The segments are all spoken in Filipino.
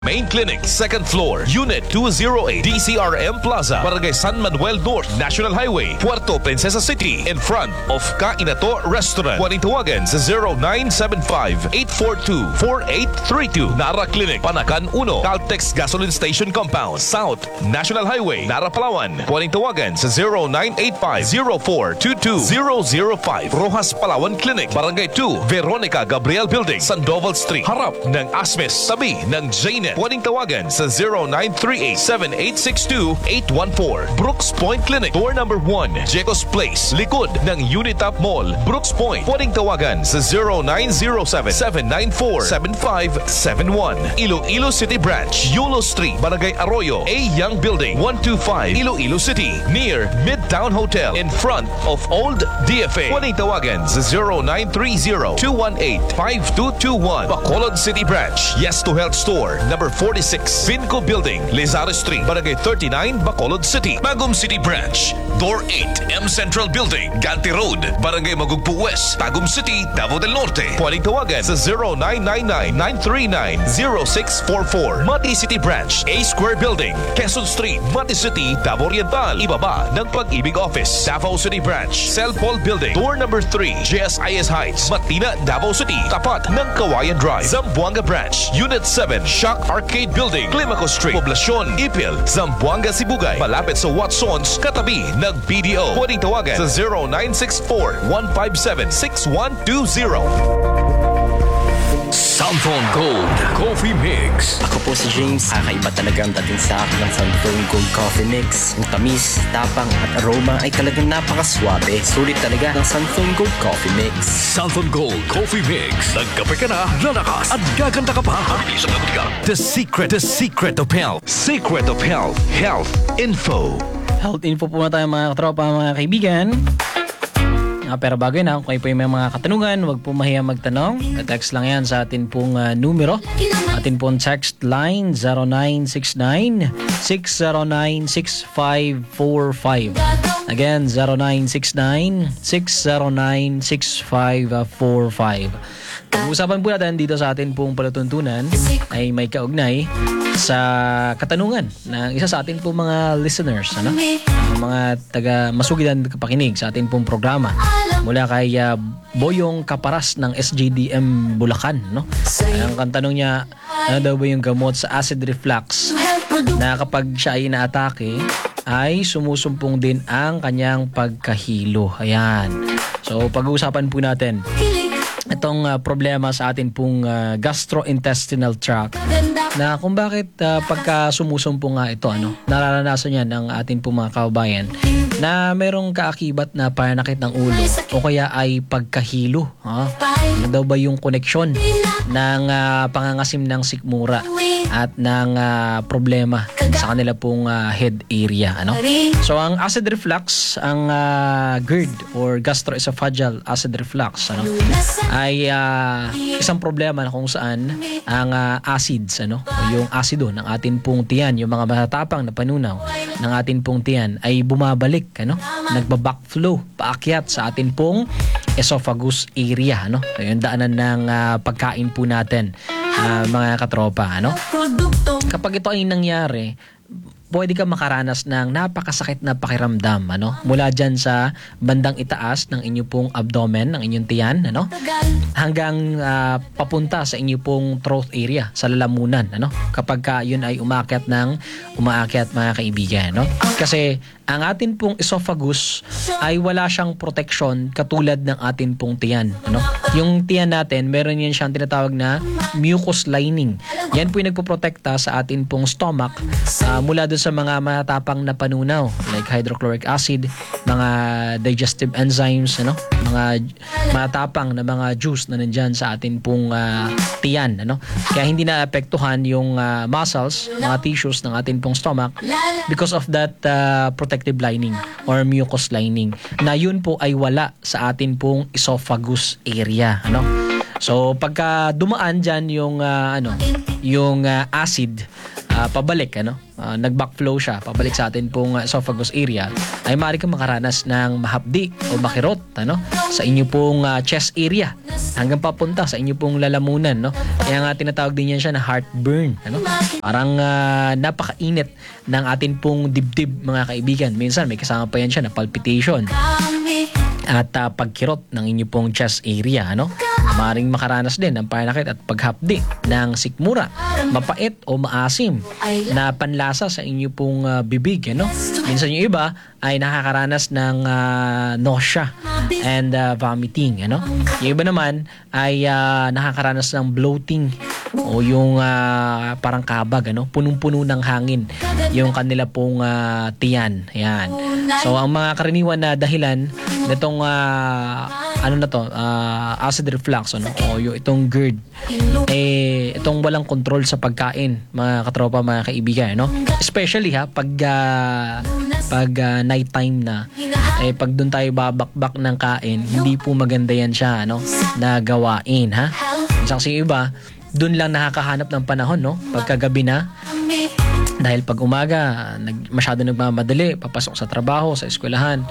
Main Clinic, 2nd floor, Unit 208, DCRM Plaza, Barangay San Manuel North, National Highway, Puerto Princesa City, in front of Kainato Restaurant. Huwag tawagan sa 0975-842-4832. Nara Clinic, Panakan 1, Caltex Gasoline Station Compound, South, National Highway, Nara, Palawan. Huwag tawagan sa 0985-0422-005. Rojas Palawan Clinic, Barangay 2, Veronica Gabriel Building, Sandoval Street, harap ng Asmes, tabi ng Jane. Pwedeng tawagan sa 0938-7862-814. Brooks Point Clinic, door number 1, Jecos Place, likod ng Unitap Mall, Brooks Point. Pwedeng tawagan sa 0907-794-7571. Iloilo City Branch, Yulo Street, Barangay Arroyo, A. Young Building, 125, Iloilo City, near Midtown Hotel, in front of Old DFA. Pwedeng tawagan sa 0930-218-5221. Bacolod City Branch, Yes to Health Store, number 46, Vinco Building, Lizares Street, Barangay 39, Bacolod City. Magum City Branch, Door 8, M Central Building, Ganti Road, Barangay Magugpo West, Tagum City, Davao del Norte. Pwedeng tawagan sa 0999-939-0644. Mati City Branch, A Square Building, Quezon Street, Mati City, Davao Oriental. Ibaba ng Pag-ibig Office, Davao City Branch, Cell Paul Building, door number 3, GSIS Heights, Matina, Davao City, tapat ng Kawayan Drive. Zamboanga Branch, Unit 7, Shock Arcade Building, Climaco Street, Poblacion, Ipil, Zamboanga, Sibugay, malapit sa Watsons, katabi ng BDO. Pwedeng tawagan sa 0964-157-6120. Sunphone Gold Coffee Mix. Ako po si James. Kakaiba talaga ang dating sa akin ng Sunphone Gold Coffee Mix. Ang tamis, tapang at aroma ay talagang napakaswabe. Sulit talaga ng Sunphone Gold Coffee Mix. Sunphone Gold Coffee Mix. Nagkape ka na, lalakas at gaganda ka pa. Mabilis ang ka. The secret of health. Secret of health. Health info. Health info po na tayo mga katropa, mga kaibigan. Pero bago yun, kung kayo po yung may mga katanungan, huwag po mahiya magtanong. Text lang yan sa atin pong numero. Atin pong text line 0969-609-6545. Again, 0969-609-6545. Pag-usapan po natin dito sa atin pong palatuntunan ay may kaugnay sa katanungan ng isa sa atin pong mga listeners, mga taga-masugitan kapakinig sa atin pong programa mula kay Boyong Kaparas ng SJDM Bulacan, Ang kantanong niya, ano daw ba yung gamot sa acid reflux na kapag siya ay inaatake ay sumusumpong din ang kanyang pagkahilo. Ayan. So pag-uusapan po natin itong problema sa atin pong gastrointestinal tract na kung bakit pagka sumusumpong nga ito, nararanasan yan ng atin pong mga kababayan na merong kaakibat na pananakit ng ulo o kaya ay pagkahilo. Ano daw ba yung koneksyon ng pangangasim ng sikmura at ng problema sa kanila pong head area, So ang acid reflux, ang GERD or gastroesophageal acid reflux, ay isang problema na kung saan ang acids, o yung asido ng atin pong tiyan, yung mga matatapang na panunaw ng atin pong tiyan ay bumabalik, nagba-backflow paakyat sa atin pong esophagus area, yung daanan ng pagkain po natin, mga katropa, Kapag ito ay nangyari, pwede ka makaranas ng napakasakit na pakiramdam, mula dyan sa bandang itaas ng inyo pong abdomen, ng inyong tiyan, hanggang papunta sa inyo pong throat area, sa lalamunan, kapag yun ay umaakyat mga kaibigan, Kasi ang atin pong esophagus ay wala siyang proteksyon katulad ng atin pong tiyan, Yung tiyan natin, meron yan siyang tinatawag na mucous lining. Yan po yung nagpoprotekta sa atin pong stomach mula doon sa mga matapang na panunaw like hydrochloric acid, mga digestive enzymes, mga matapang na mga juice na nandyan sa atin pong tiyan, Kaya hindi naapektuhan yung muscles, mga tissues ng atin pong stomach because of that protective lining or mucous lining na yun po ay wala sa atin pong esophagus area, So pagka dumaan dyan yung yung acid pabalik, nag-backflow siya, pabalik sa atin pong esophagus area, ay maaari kang makaranas ng mahapdi o makirot, sa inyo pong chest area hanggang papunta sa inyo pong lalamunan, Kaya nga tinatawag din yan siya na heartburn, Parang napakainit ng atin pong dibdib, mga kaibigan. Minsan may kasama pa yan siya na palpitation at pagkirot ng inyo pong chest area, Maring makaranas din ng pananakit at paghapdi ng sikmura, mapait o maasim na panlasa sa inyo pong bibig, Minsan yung iba ay nakakaranas ng nausea and vomiting, Yung iba naman ay nakakaranas ng bloating o yung parang kabag, punong-puno ng hangin yung kanila pong tiyan. Ayan. So ang mga karaniwan na dahilan nitong acid reflux, o yung itong GERD, itong walang control sa pagkain, mga katropa, mga kaibigan, especially pag night time na, pag doon tayo babakbak ng kain, hindi po maganda yan siya, na gawain, ha. Kasi iba doon lang nakakahanap ng panahon, pagkagabi na, dahil pag umaga masyado nagmamadali, papasok sa trabaho, sa eskwelahan,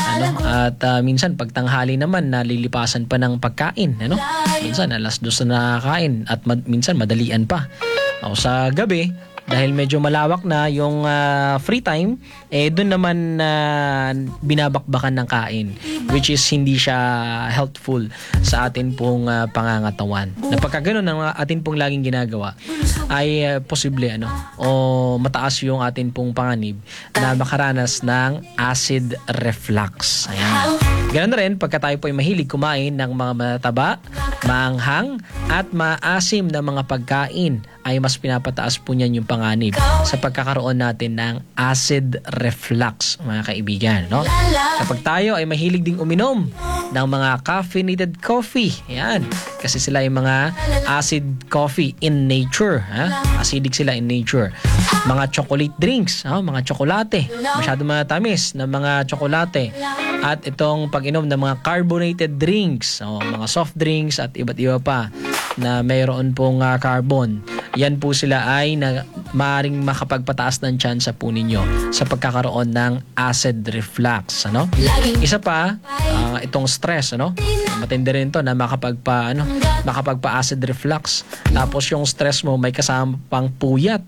at minsan pag tanghali naman nalilipasan pa ng pagkain, minsan alas 2 na nakakain at minsan madalian pa. O sa gabi, dahil medyo malawak na yung free time, doon naman binabakbakan ng kain, which is hindi siya helpful sa atin pong pangangatawan. Na pagka ganun ang atin pong laging ginagawa, ay posible o mataas yung atin pong panganib na makaranas ng acid reflux. Ayan. Ganun na rin pagka tayo po ay mahilig kumain ng mga mataba, maanghang at maasim na mga pagkain, ay mas pinapataas po niyan yung panganib sa pagkakaroon natin ng acid reflux, mga kaibigan, Kapag tayo ay mahilig ding uminom ng mga caffeinated coffee, ayan, kasi sila ay mga acid coffee in nature, acidic sila in nature. Mga chocolate drinks, mga tsokolate, masyado matamis na mga tsokolate, at itong pag-inom ng mga carbonated drinks, mga soft drinks at iba't iba pa na mayroon pong carbon. Yan po sila ay maaaring makapagpataas ng tsansa po ninyo sa pagkakaroon ng acid reflux, Isa pa, itong stress, matindi rin to na makapagpa-acid reflux. Tapos yung stress mo may kasama pang puyat,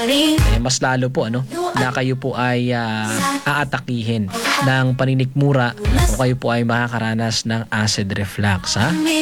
mas lalo po, na kayo po ay aatakihin ng paninikmura o kayo po ay makakaranas ng acid reflux,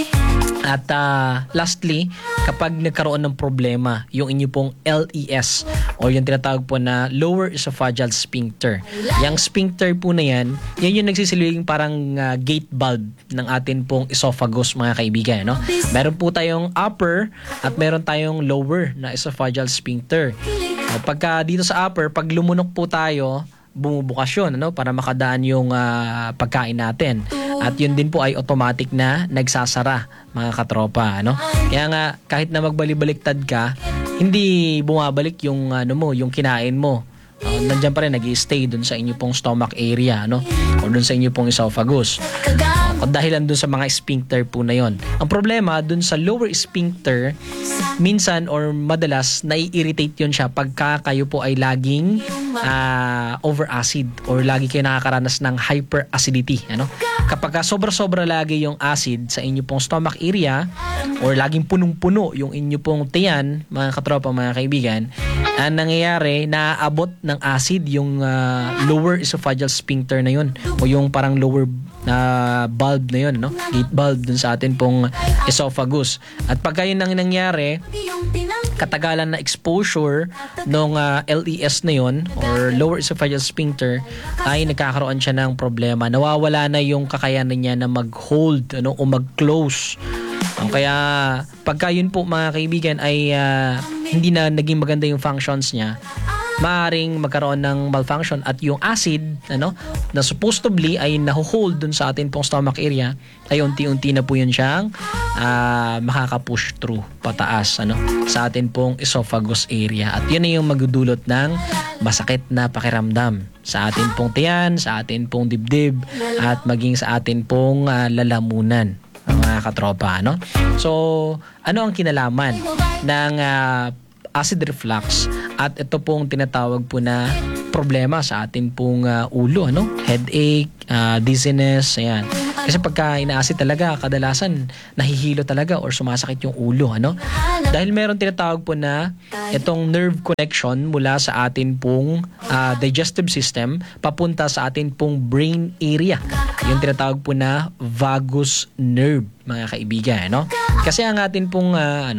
At lastly, kapag nagkaroon ng problema yung inyo pong LES o yung tinatawag po na lower esophageal sphincter. Yung sphincter po na yan yung nagsisilbing parang gate valve ng atin pong esophagus, mga kaibigan, Meron po tayong upper at meron tayong lower na esophageal sphincter. Pagka dito sa upper, pag lumunok po tayo, bumubukas yun, para makadaan yung pagkain natin. At yun din po ay automatic na nagsasara, mga katropa, Kaya nga, kahit na magbalik-baliktad ka, hindi bumabalik yung yung kinain mo. Nandiyan pa rin, nag-i-stay dun sa inyo pong stomach area, o dun sa inyo pong esophagus. Dahilan dun sa mga sphincter po na yon. Ang problema dun sa lower sphincter, minsan or madalas nai-irritate yun siya pagka kayo po ay laging over acid or lagi kayo nakakaranas ng hyperacidity, Kapag sobra-sobra lagi yung acid sa inyo pong stomach area or laging punong-puno yung inyo pong tiyan, mga katropa, mga kaibigan, ang nangyayari, naaabot ng acid yung lower esophageal sphincter na yun o yung parang lower bulb na yun, gate bulb dun sa atin pong esophagus. At pagka yun ang nangyari, katagalan na exposure ng LES na yun or lower esophageal sphincter, ay nagkakaroon siya ng problema. Nawawala na yung kakayanan niya na mag-hold o mag-close. Kaya pagka yun po, mga kaibigan, ay hindi na naging maganda yung functions niya, maaaring magkaroon ng malfunction at yung acid na supposedly ay nahuhold dun sa atin pong stomach area, ay unti-unti na po yun siyang makaka-push through pataas sa atin pong esophagus area. At yun na yung magdudulot ng masakit na pakiramdam sa atin pong tiyan, sa atin pong dibdib, at maging sa atin pong lalamunan, mga katropa, So, ano ang kinalaman ng acid reflux at ito pong tinatawag po na problema sa atin pong ulo, ano? Headache, dizziness, ayan. Kasi pagka ina-acid talaga, kadalasan nahihilo talaga or sumasakit yung ulo, ano? Dahil meron tinatawag po na itong nerve connection mula sa atin pong digestive system papunta sa atin pong brain area. Yung tinatawag po na vagus nerve, mga kaibigan, ano? Kasi ang atin pong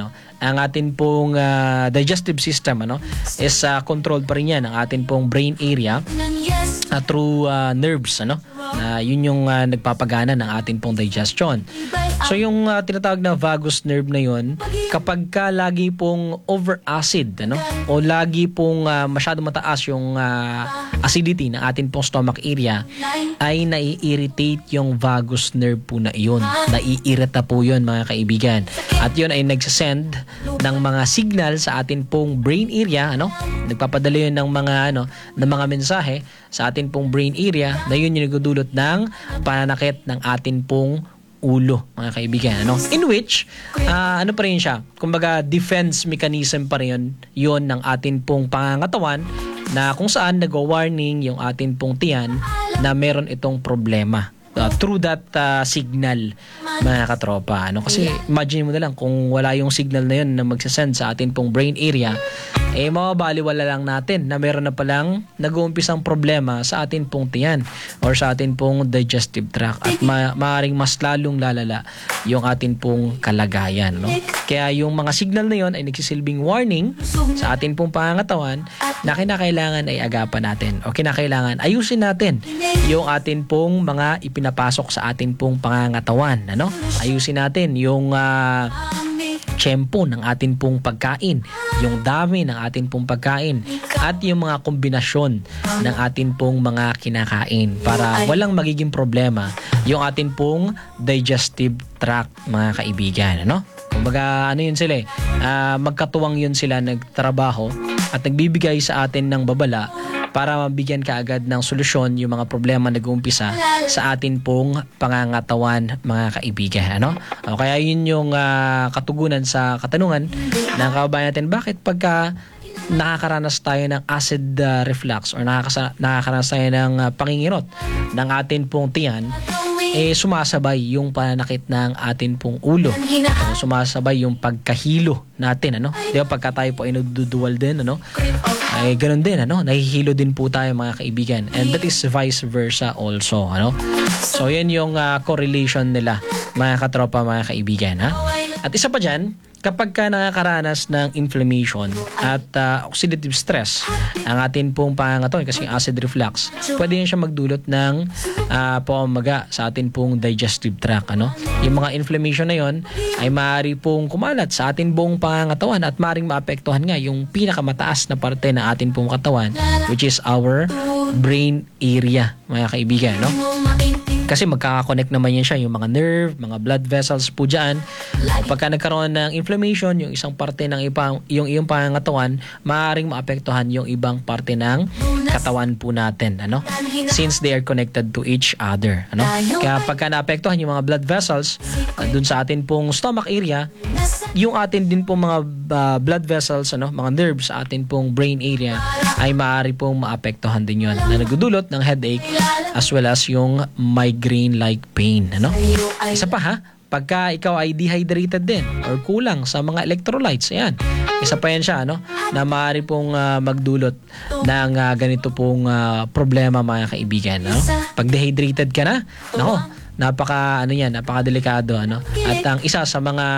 digestive system, ano, is controlled pa rin yan ang atin pong brain area through nerves, ano, na yun yung nagpapagana ng atin pong digestion. So yung tinatawag na vagus nerve na yun, kapag ka lagi pong over acid, ano, o lagi pong masyado mataas yung acidity ng atin pong stomach area, ay nai-irritate yung vagus nerve po na iyon. Naiirita po yun, mga kaibigan. At yun ay nagsasend ng mga signal sa atin pong brain area, ano, nagpapadala yun ng mga mensahe sa atin pong brain area na yun yung nagdudulot ng pananakit ng atin pong ulo, mga kaibigan, ano? In which, ano pa rin siya? Kumbaga, defense mechanism pa rin yun ng atin pong pangangatawan na kung saan nag-warning yung atin pong tiyan na meron itong problema. Through that signal, mga katropa, ano? Kasi imagine mo na lang kung wala yung signal na yun na magsasend sa atin pong brain area, mababaliwala lang natin na meron na palang nag-uumpisang problema sa atin pong tiyan or sa atin pong digestive tract at maaaring mas lalong lalala yung atin pong kalagayan, no? Kaya yung mga signal na yon ay nagsisilbing warning sa atin pong pangangatawan na kinakailangan ay agapan natin o kinakailangan ayusin natin yung atin pong mga ipinapasok sa atin pong pangangatawan, ano? Ayusin natin yung tiyempo ng atin pong pagkain, yung dami ng atin pong pagkain, at yung mga kombinasyon ng atin pong mga kinakain para walang magiging problema yung atin pong digestive tract, mga kaibigan, ano? Kumbaga, ano yun sila magkatuwang yun sila nagtrabaho at nagbibigay sa atin ng babala para mabigyan ka agad ng solusyon yung mga problema na nag-uumpisa sa atin pong pangangatawan, mga kaibigan, ano? O kaya yun yung katugunan sa katanungan ng kababayan natin, bakit pagka nakakaranas tayo ng acid reflux or nakakaranas tayo ng pangingirot ng atin pong tiyan, sumasabay yung pananakit ng atin pong ulo. Sumasabay yung pagkahilo natin, ano? Di ba pagka tayo po ay naduduwal din, ano? Ay ganun din, ano? Nahihilo din po tayo, mga kaibigan. And that is vice versa also, ano? So yan yung correlation nila, mga katropa, mga kaibigan, ha? At isa pa dyan, kapag ka nakakaranas ng inflammation at oxidative stress ang atin pong pangangatawan, kasi acid reflux, pwede yan siya magdulot ng pamamaga sa atin pong digestive tract, ano? Yung mga inflammation na yon ay maaari pong kumalat sa atin buong pangangatawan at maaring maapektuhan nga yung pinakamataas na parte ng atin pong katawan, which is our brain area, mga kaibigan, no? Kasi magkaka-connect naman yan siya, yung mga nerve, mga blood vessels po dyan. Pagka nagkaroon ng inflammation, yung isang parte ng yung iyong pangangatawan, maaaring maapektuhan yung ibang parte ng katawan po natin, ano? Since they are connected to each other, ano? Kaya pagka naapektuhan yung mga blood vessels dun sa atin pong stomach area, yung atin din pong mga blood vessels, ano, mga nerves sa atin pong brain area ay maaari pong maapektuhan din yun na nagdudulot ng headache as well as yung migraine-like pain, ano? Isa pa, ha? Pagka ikaw ay dehydrated din or kulang sa mga electrolytes, ayan. Isa pa yan siya, ano? Na maaari pong magdulot ng ganito pong problema, mga kaibigan, no? Pag dehydrated ka na, nako, napaka-delikado, ano? At ang isa sa mga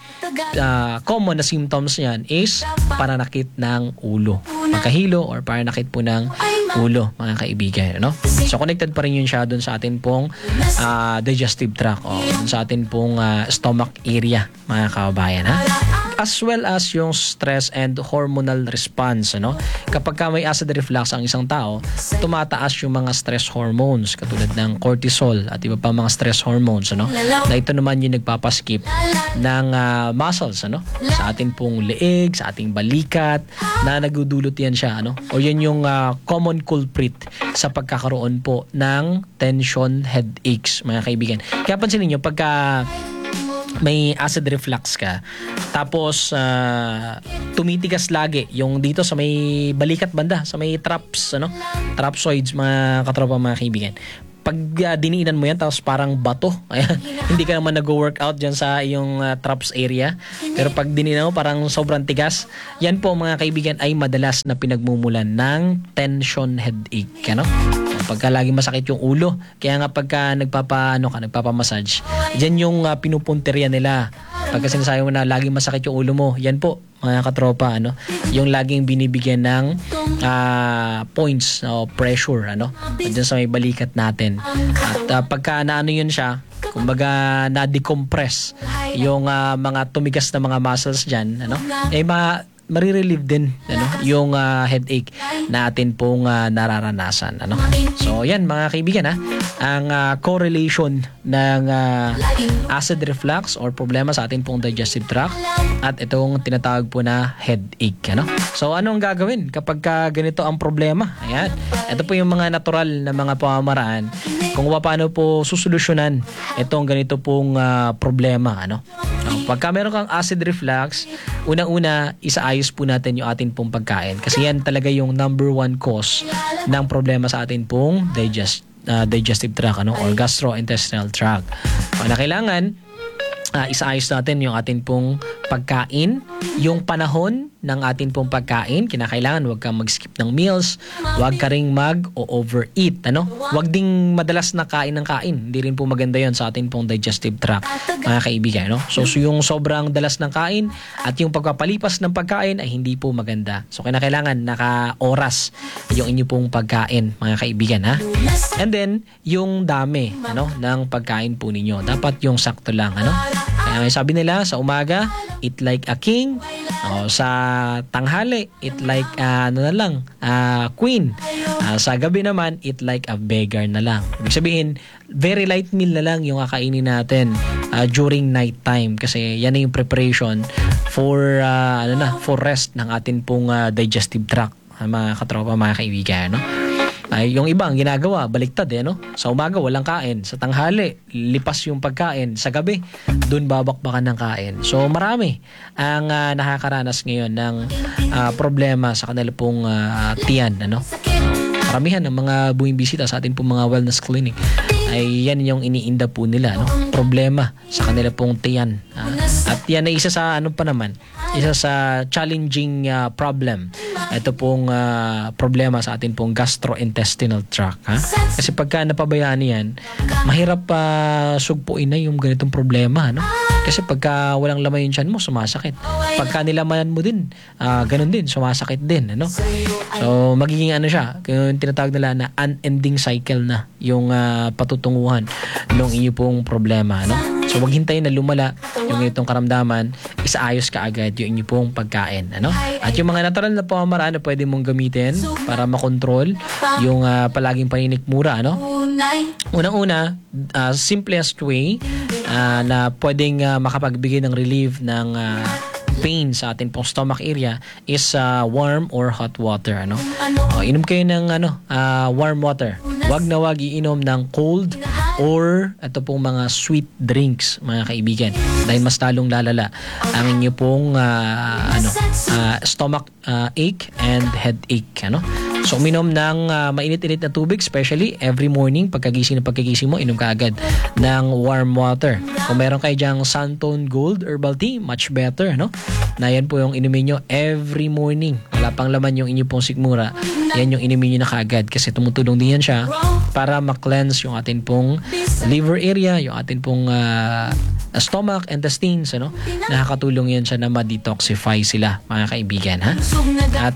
common na symptoms niyan is pananakit ng ulo. Pagkahilo or pananakit po ng ulo, mga kaibigan, ano? So connected pa rin yun siya doon sa atin pong digestive tract o dun sa atin pong stomach area, mga kababayan, ha? As well as yung stress and hormonal response, ano? Kapag ka may acid reflux ang isang tao, tumataas yung mga stress hormones katulad ng cortisol at iba pa mga stress hormones, ano? Na ito naman yung nagpapaskip ng muscles, ano? Sa ating pong leeg, sa ating balikat, na nagdudulot yan siya, ano? O yan yung common culprit sa pagkakaroon po ng tension headaches, mga kaibigan. Kaya pansinin nyo, pagka may acid reflux ka, tapos tumitigas lagi yung dito sa may balikat banda, sa may traps, trapsoids, mga katropa, mga kaibigan. Pag diniinan mo yan, tapos parang bato, ayan, hindi ka naman nag-workout dyan sa iyong traps area, pero pag diniinan mo parang sobrang tigas, yan po mga kaibigan ay madalas na pinagmumulan ng tension headache, pagka lagi masakit yung ulo. Kaya nga pagka nagpapamassage, dyan yung pinupunteriya nila. Pagka sinasabi mo na lagi masakit yung ulo mo, yan po mga katropa, yung laging binibigyan ng points o pressure, dyan sa may balikat natin. At pagka naano yun siya, kumbaga na-decompress yung mga tumigas na mga muscles dyan, marirelieve din yung headache na atin pong nararanasan. So yan mga kaibigan, ang correlation ng acid reflux or problema sa atin pong digestive tract at itong tinatawag po na headache. So anong gagawin kapag ganito ang problema? Ayan. Ito po yung mga natural na mga pamamaraan kung paano po susolusyonan itong ganito pong problema. Pagka meron kang acid reflux, unang-una, isaayos po natin yung atin pong pagkain. Kasi yan talaga yung number one cause ng problema sa atin pong digestive tract, or gastrointestinal tract. Na kailangan, isaayos natin yung atin pong pagkain, yung panahon ng atin pong pagkain. Kinakailangan huwag kang mag-skip ng meals, huwag ka ring mag-overeat, huwag ding madalas na kain ng kain. Hindi rin po maganda yon sa atin pong digestive tract, mga kaibigan, So yung sobrang dalas ng kain at yung pagpapalipas ng pagkain ay hindi po maganda. So kinakailangan naka-oras yung inyo pong pagkain, mga kaibigan, And then yung dami ng pagkain po ninyo, dapat yung sakto lang, Kaya sabi nila sa umaga, eat like a king. Sa tanghali, eat like queen. Sa gabi naman, eat like a beggar na lang. Ibig sabihin, very light meal na lang yung kakainin natin during night time, kasi yan na yung preparation for for rest ng atin pong digestive tract, mga katropa, mga kaibigan, Ay, yung iba ang ginagawa, baliktad Sa umaga walang kain, sa tanghali lipas yung pagkain, sa gabi doon babakbakan ng kain. So marami ang nakakaranas ngayon ng problema sa kanila pong tiyan, Karamihan ng mga bumibisita sa atin pong mga wellness clinic ay yan yung iniinda po nila, problema sa kanila pong tiyan. At yan ay isa sa isa sa challenging problem. Ito pong problema sa atin pong gastrointestinal tract. Kasi pagka napabayaan yan, mahirap sugpuin na yung ganitong problema. Kasi pagka walang laman yung tiyan mo, sumasakit. Pagka nilamanan mo din, ganun din, sumasakit din. So magiging siya, yung tinatawag nila na unending cycle na yung patutunguhan ng inyo pong problema. So wag hintayin na lumala yung itong karamdaman, isaayos ka agad yung inyo pong pagkain. At yung mga natural na pamamaraan na pwede mong gamitin para makontrol yung palaging paninikmura. Unang-una, simplest way na pwedeng makapagbigay ng relief ng pain sa atin pong stomach area is warm or hot water. Inom kayo ng warm water. Wag na wag iinom ng cold or ito pong mga sweet drinks, mga kaibigan, dahil mas lalong lalala ang inyo pong stomach ache and headache. So uminom ng mainit-init na tubig, especially every morning pagkagising mo, inom ka agad ng warm water. Kung meron kayo dyang Santon Gold Herbal Tea, much better, na yan po yung inumin nyo every morning. Wala pang laman yung inyo pong sikmura, yan yung inumin nyo na kaagad, kasi tumutulong din yan siya para ma-cleanse yung atin pong liver area, yung atin pong stomach, intestines, nakakatulong yan siya na ma-detoxify sila, mga kaibigan, at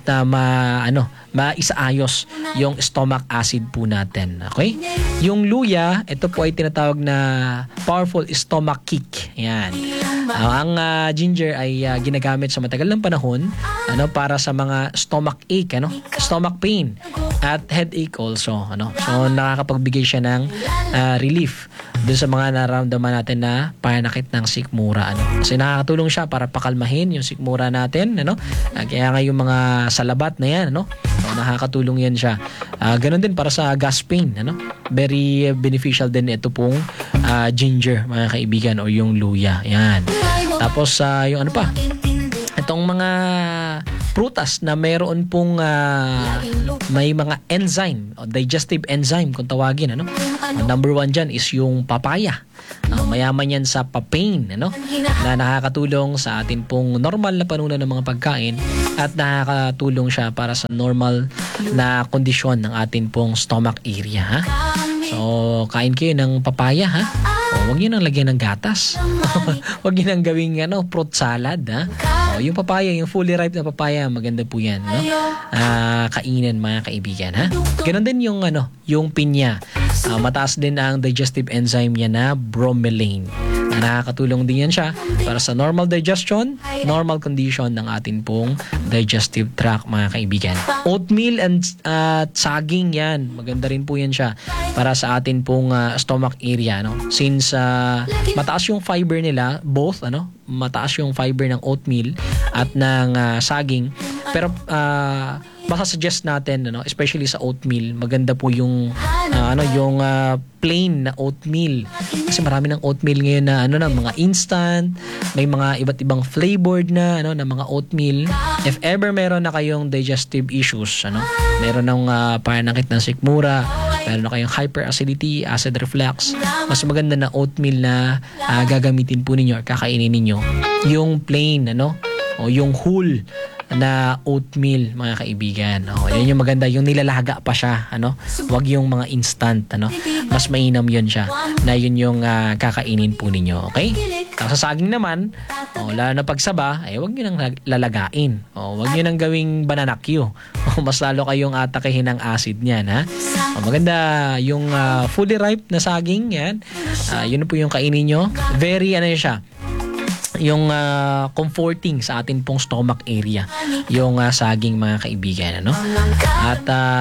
maisaayos yung stomach acid po natin. Okay? Yung luya, ito po ay tinatawag na powerful stomach kick. Yan. Ang ginger ay ginagamit sa matagal ng panahon para sa mga stomach ache, stomach pain at headache also. So nakakapagbigay siya ng relief dun sa mga nararamdaman natin na pananakit ng sikmura. Kasi nakakatulong siya para pakalmahin yung sikmura natin. Kaya nga yung mga salabat na yan, so, nakakatulong yan siya. Ganon din para sa gas pain. Very beneficial din ito pong ginger, mga kaibigan, o yung luya. Yan. Tapos yung ano pa? Itong mga prutas na mayroon pong may mga enzyme, o digestive enzyme kung tawagin, ano? Number 1 dyan is yung papaya. Mayaman yan sa papain, ano? Na nakakatulong sa atin pong normal na panunan ng mga pagkain at nakakatulong siya para sa normal na kondisyon ng atin pong stomach area, ha? So, kain kayo ng papaya, ha? O, huwag yun ang lagyan ng gatas. Huwag yun ang gawing fruit salad, ha? O, yung papaya, yung fully ripe na papaya, maganda po yan, no? Kainin, mga kaibigan, ha? Ganon din yung, yung pinya. Mataas din ang digestive enzyme niya na bromelain. Nakakatulong din yan siya para sa normal digestion, normal condition ng atin pong digestive tract, mga kaibigan. Oatmeal and saging, yan. Maganda rin po yan siya para sa atin pong stomach area, no? Since mataas yung fiber nila, both, mataas yung fiber ng oatmeal at ng saging. Pero masasuggest natin, especially sa oatmeal, maganda po yung yung plain na oatmeal. Kasi marami ng oatmeal ngayon na mga instant, may mga iba't ibang flavored na na mga oatmeal. If ever meron na kayong digestive issues, meron ng pananakit ng sikmura, meron na kayong hyperacidity, acid reflux, mas maganda na oatmeal na gagamitin po ninyo or kakainin ninyo yung plain, o yung whole na oatmeal, mga kaibigan. Yan yung maganda, yung nilalaga pa siya, wag yung mga instant, mas mainam yun siya, na yun yung kakainin po ninyo, okay? Tapos sa saging naman, lalo na pagsaba, wag nyo nang lalagain, wag nyo nang gawing banana Q, mas lalo kayong atakehin ng acid niyan, ha? Maganda yung fully ripe na saging, yan, yun po yung kainin nyo. Very siya, yung comforting sa atin pong stomach area, yung saging, mga kaibigan, at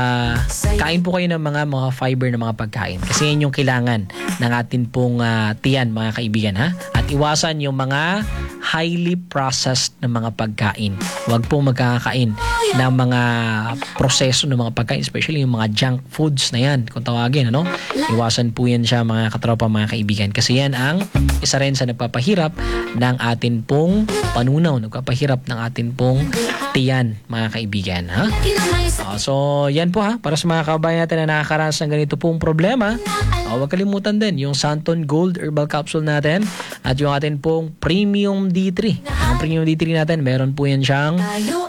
kain po kayo ng mga fiber na mga pagkain kasi yan yung kailangan ng atin pong tiyan, mga kaibigan, ha? At iwasan yung mga highly processed na mga pagkain. Huwag po magkakain ng mga proseso ng mga pagkain, especially yung mga junk foods na yan, kung tawagin, iwasan po yan siya, mga katropa, mga kaibigan, kasi yan ang isa rin sa nagpapahirap ng atin pong panunaw, nagpapahirap ng atin pong tiyan, mga kaibigan, ha? So yan po, ha, para sa mga kabayan natin na nakakaranas ng ganito pong problema, huwag kalimutan din yung Santon Gold Herbal Capsule natin at yung atin pong Premium D3. Ang Premium D3 natin, meron po yan siyang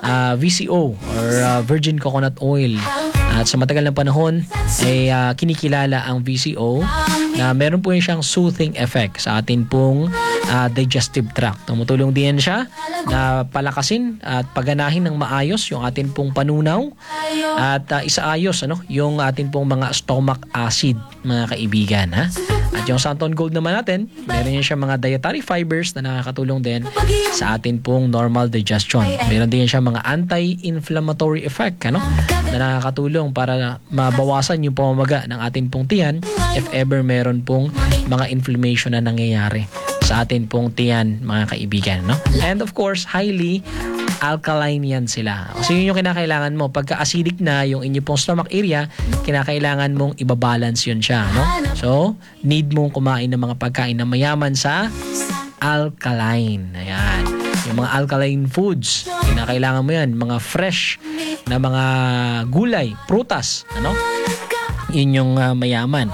VCO or Virgin Coconut Oil. At sa matagal na panahon ay kinikilala ang VCO na meron po siyang soothing effect sa atin pong digestive tract. Tumutulong din siya na palakasin at paganahin ng maayos yung atin pong panunaw at isaayos yung atin pong mga stomach acid, mga kaibigan, ha? At yung Santon Gold naman natin, meron yan siya mga dietary fibers na nakakatulong din sa atin pong normal digestion. Meron din siya mga anti-inflammatory effect, na nakakatulong para mabawasan yung pamamaga ng atin pong tiyan if ever meron pong mga inflammation na nangyayari sa atin pong tiyan, mga kaibigan, And of course, highly alkaline yan sila. So yun yung kinakailangan mo. Pagka acidic na yung inyo pong stomach area, kinakailangan mong ibabalance yun siya, So, need mong kumain ng mga pagkain na mayaman sa alkaline. Ayan. Yung mga alkaline foods, kinakailangan mo yan. Mga fresh na mga gulay, prutas, Yun yung mayaman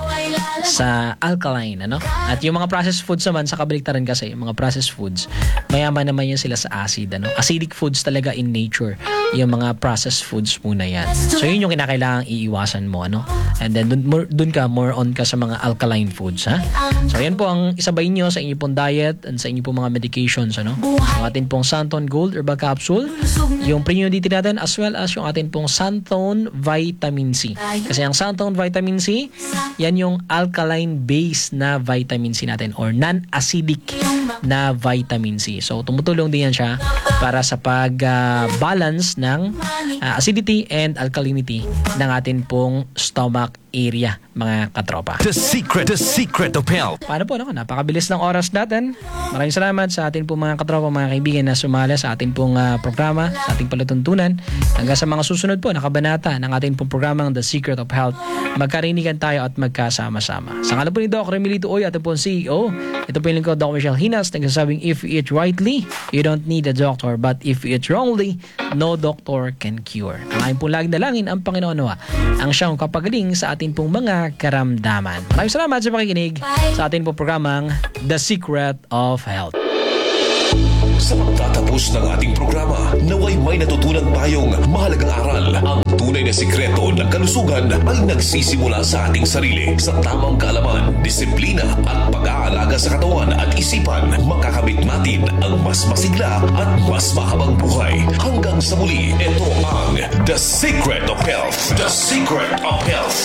sa alkaline, At yung mga processed foods naman, sa kabaliktaran kasi, yung mga processed foods, mayaman naman yan sila sa acid, Acidic foods talaga in nature, yung mga processed foods muna yan. So yun yung kinakailangang iiwasan mo, And then dun ka, more on ka sa mga alkaline foods, ha? So yan po ang isabay nyo sa inyo pong diet and sa inyo pong mga medications, Yung atin pong Santon Gold Herbal Capsule, yung Premium D3 natin, as well as yung atin pong Santon Vitamin C. Kasi ang Santon Vitamin C, yan yung alkaline base na vitamin C natin or non-acidic na vitamin C. So tumutulong din yan siya para sa pag-balance ng acidity and alkalinity ng atin pong stomach area, mga katropa. The secret of health. Paano po, napakabilis ng oras natin. Maraming salamat sa ating pong mga katropa, mga kaibigan na sumala sa ating pong programa, sa ating palatuntunan. Hanggang sa mga susunod po na kabanata ng ating pong programang The Secret of Health, magkarinigan tayo at magkasama-sama. Sa ngalan po ni Doc Remilito Oy, ating pong CEO, ito po yung lingkod, Doc Michelle Hinas, nagsasabing, if you eat rightly, you don't need a doctor, but if you eat wrongly, no doctor can cure. Ang aking pong laging dalangin ang Panginoon Noah, ang siyang kapagaling sa ating pong mga karamdaman. Maraming salamat sa pakikinig sa ating pong programang The Secret of Health. Sa pagtatapos ng ating programa, naway may natutunan tayong mahalagang aral. Ang tunay na sikreto ng kalusugan ay nagsisimula sa ating sarili. Sa tamang kaalaman, disiplina at pag-aalaga sa katawan at isipan, makakamit natin ang mas masigla at mas mahabang buhay. Hanggang sa muli, ito ang The Secret of Health. The Secret of Health.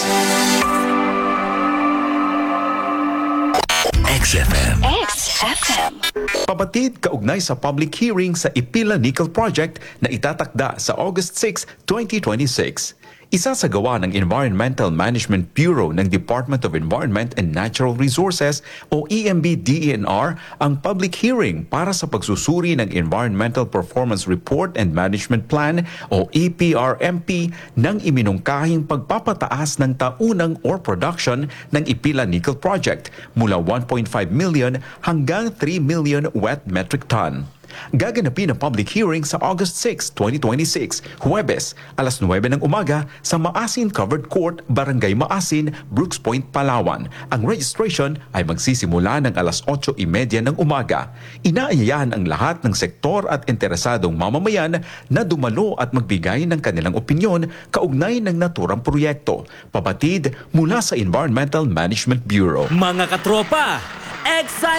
XFM. Pabatid kaugnay sa public hearing sa Ipila Nickel Project na itatakda sa August 6, 2026. Isasagawa ng Environmental Management Bureau ng Department of Environment and Natural Resources o EMB-DENR ang public hearing para sa pagsusuri ng Environmental Performance Report and Management Plan o EPRMP ng iminungkahing pagpapataas ng taunang ore production ng Ipila Nickel Project mula 1.5 million hanggang 3 million wet metric ton. Gaganapin ang public hearing sa August 6, 2026, Huwebes, alas 9 ng umaga sa Maasin Covered Court, Barangay Maasin, Brooks Point, Palawan. Ang registration ay magsisimula ng alas 8:30 ng umaga. Inaayayahan ang lahat ng sektor at interesadong mamamayan na dumalo at magbigay ng kanilang opinyon kaugnay ng naturang proyekto. Pabatid mula sa Environmental Management Bureau. Mga katropa, excited!